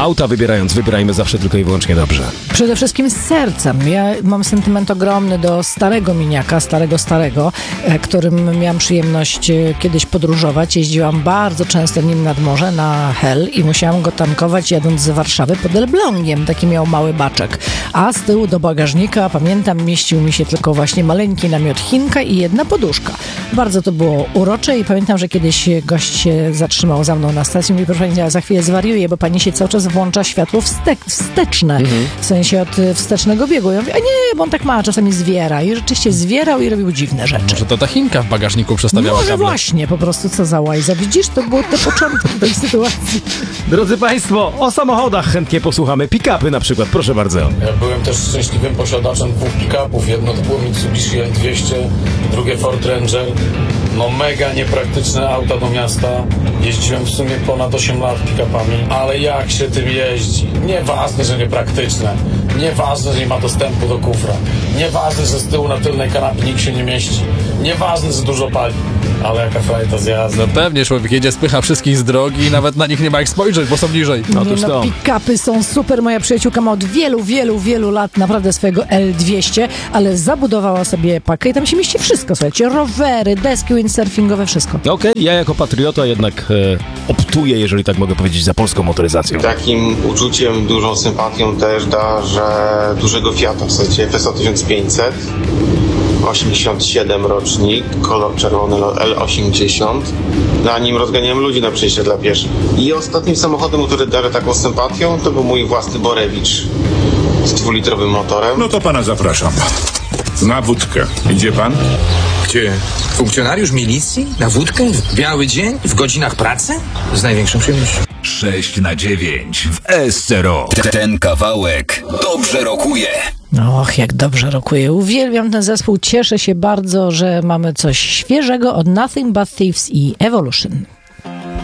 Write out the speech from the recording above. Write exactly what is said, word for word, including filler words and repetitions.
Auta wybierając, wybierajmy zawsze tylko i wyłącznie dobrze. Przede wszystkim z sercem. Ja mam sentyment ogromny do starego miniaka, starego, starego, e, którym miałam przyjemność e, kiedyś podróżować. Jeździłam bardzo często nim nad morze na Hel i musiałam go tankować jadąc z Warszawy pod Elblągiem. Taki miał mały baczek. A z tyłu do bagażnika, pamiętam, mieścił mi się tylko właśnie maleńki namiot Chinka i jedna poduszka. Bardzo to było urocze i pamiętam, że kiedyś gość się zatrzymał za mną na stacji i mówi: proszę pani, ja za chwilę zwariuję, bo pani się cały czas włącza światło wstek, wsteczne, mhm. w sensie od wstecznego biegu. Ja mówię: a nie, bo on tak ma, czasami zwiera. I rzeczywiście zwierał i robił dziwne rzeczy. Może to ta Chinka w bagażniku przestawiała Może kable. właśnie, po prostu co za łajza. Widzisz, to było te początki tej sytuacji. Drodzy Państwo, o samochodach chętnie posłuchamy. Pick-upy na przykład, proszę bardzo. Ja byłem też szczęśliwym posiadaczem dwóch pick-upów. Jedno to było Mitsubishi L dwieście, drugie Ford Ranger. No mega niepraktyczne auta do miasta. Jeździłem w sumie ponad osiem lat pick-upami, ale jak się tym jeździ? Nieważne, że niepraktyczne. Nieważne, że nie ma dostępu do kufra. Nieważne, że z tyłu na tylnej kanapie nikt się nie mieści. Nieważne, że dużo pali. Ale jaka frajda z jazdy. No pewnie, człowiek jedzie, spycha wszystkich z drogi i nawet na nich nie ma jak spojrzeć, bo są niżej. Otóż no, to. pick-upy są super. Moja przyjaciółka ma od wielu, wielu, wielu lat naprawdę swojego L dwieście, ale zabudowała sobie pakę i tam się mieści wszystko, słuchajcie. Rowery, deski windsurfingowe, wszystko. Okej, okay, ja jako patriota jednak e, optuję, jeżeli tak mogę powiedzieć, za polską motoryzacją. Takim uczuciem, dużą sympatią też da, że dużego Fiata, w zasadzie F S O tysiąc pięćset, osiemdziesiąt siedem rocznik, kolor czerwony L osiemdziesiąt. Na nim rozganiałem ludzi na przejście dla pieszych. I ostatnim samochodem, który darzę taką sympatią, to był mój własny Borewicz z dwulitrowym motorem. No to pana zapraszam. Na wódkę. Idzie pan? Gdzie? Funkcjonariusz milicji? Na wódkę? W biały dzień? W godzinach pracy? Z największą przyjemnością. sześć na dziewięć w S C R O. Ten kawałek dobrze rokuje. Och, jak dobrze rokuje. Uwielbiam ten zespół. Cieszę się bardzo, że mamy coś świeżego od Nothing But Thieves i Evolution.